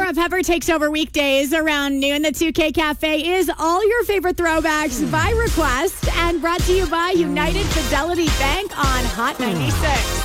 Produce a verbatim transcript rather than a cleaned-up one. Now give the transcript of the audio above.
Sarah Pepper takes over weekdays around noon. The two K Cafe is all your favorite throwbacks by request and brought to you by United Fidelity Bank on Hot ninety-six.